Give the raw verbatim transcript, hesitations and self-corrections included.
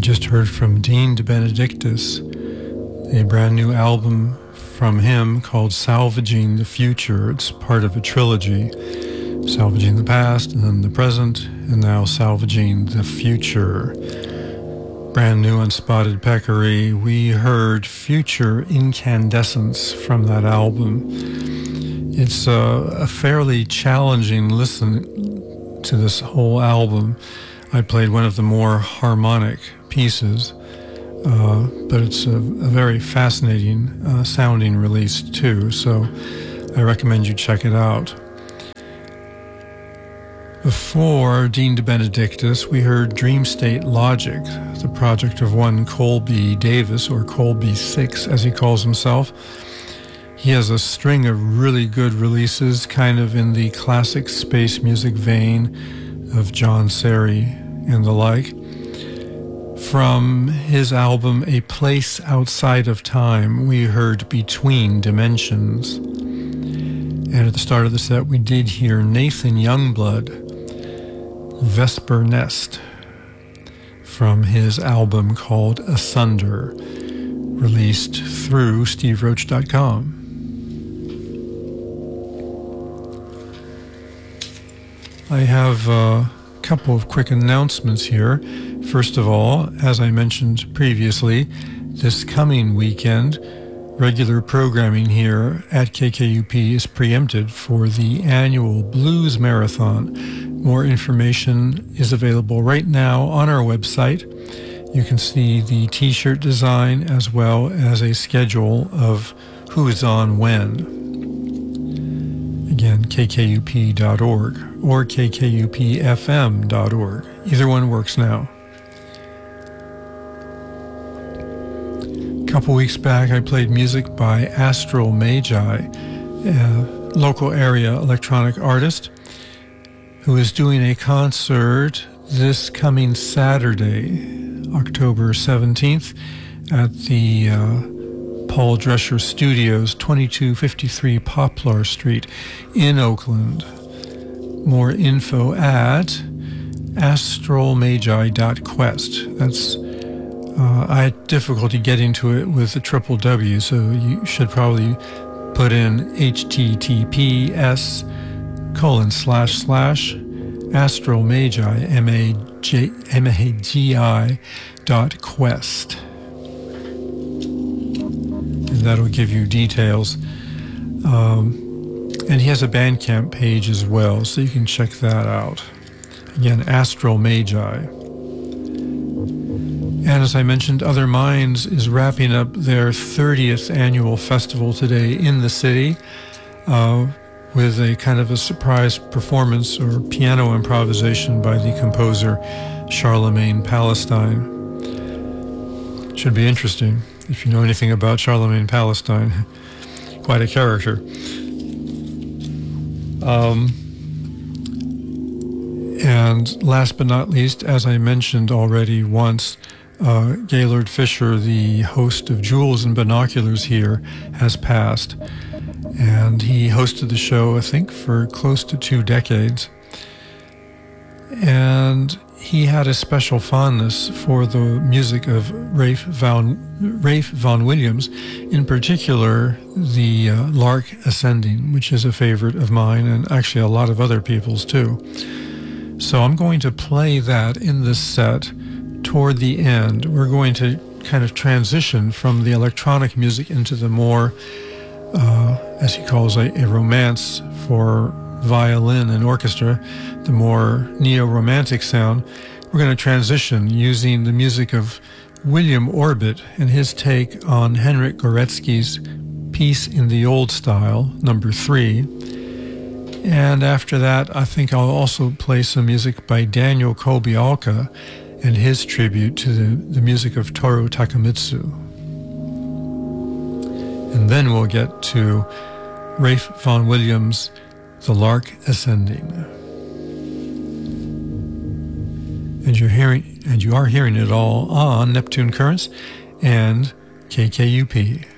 just heard from Dean De Benedictis, a brand new album from him called Salvaging the Future. It's part of a trilogy, Salvaging the Past, and then the Present, and now Salvaging the Future. Brand new Unspotted Peccary. We heard Future Incandescence from that album. It's a, a fairly challenging listen to this whole album. I played one of the more harmonic pieces, uh, but it's a, a very fascinating uh, sounding release too, so I recommend you check it out. Before Dean De Benedictis, we heard Dream State Logic, the project of one Colby Davis, or Colby Six as he calls himself. He has a string of really good releases, kind of in the classic space music vein of John Serry and the like. From his album A Place Outside of Time, we heard Between Dimensions. And at the start of the set, we did hear Nathan Youngblood, Vesper Nest, from his album called Asunder, released through steve roach dot com. I have a couple of quick announcements here. First of all, as I mentioned previously, this coming weekend, regular programming here at K K U P is preempted for the annual Blues Marathon. More information is available right now on our website. You can see the t-shirt design as well as a schedule of who's on when. Again, K K U P dot org or K K U P F M dot org. Either one works now. A couple weeks back, I played music by Astral Magi, a local area electronic artist who is doing a concert this coming Saturday, October seventeenth, at the uh, Paul Drescher Studios, twenty-two fifty-three Poplar Street in Oakland. More info at astral magi dot quest. That's uh, I had difficulty getting to it with the triple W, so you should probably put in H T T P S colon slash slash astral magi M A J M A G I dot quest. And that'll give you details. Um, and he has a Bandcamp page as well, so you can check that out. Again, Astral Magi. And as I mentioned, Other Minds is wrapping up their thirtieth annual festival today in the city uh, with a kind of a surprise performance or piano improvisation by the composer Charlemagne Palestine. Should be interesting if you know anything about Charlemagne Palestine. Quite a character. Um, and last but not least, as I mentioned already once, uh, Gaylord Fisher, the host of Jewels and Binoculars here, has passed. And he hosted the show, I think, for close to two decades. And he had a special fondness for the music of Ralph Vaughan, Ralph Vaughan Williams, in particular the uh, Lark Ascending, which is a favorite of mine and actually a lot of other people's too. So I'm going to play that in this set toward the end. We're going to kind of transition from the electronic music into the more, uh, as he calls it, a romance for violin and orchestra, the more neo-romantic sound. We're going to transition using the music of William Orbit and his take on Henryk Górecki's Piece in the Old Style, number three. And after that, I think I'll also play some music by Daniel Kobialka and his tribute to the, the music of Toru Takemitsu. And then we'll get to Ralph Vaughan Williams' The Lark Ascending. And you're hearing and you are hearing it all on Neptune Currents and K K U P.